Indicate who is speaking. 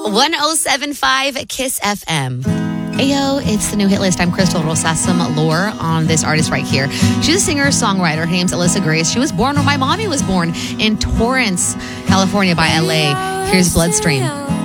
Speaker 1: 107.5 Kiss FM. Ayo, it's the new hit list. I'm Crystal Rosasam Lore on this artist right here. She's a singer-songwriter. Her name's Alyssa Grace. She was born where my mommy was born in Torrance, California by LA. Here's Bloodstream.